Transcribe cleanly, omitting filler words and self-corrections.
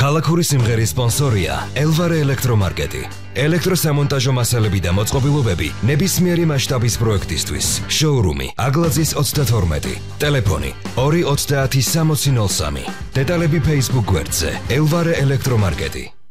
ქალაქური სიმღერის სპონსორია ელვარე ელექტრომარკეტი. ელექტროსამონტაჟო მასალები და მოწყობილობები ნებისმიერი მასშტაბის პროექტისთვის. შოურუმი აგლაძის 32. ტელეფონი 290 6003. დეტალები Facebook გვერდზე ელვარე ელექტრომარკეტი.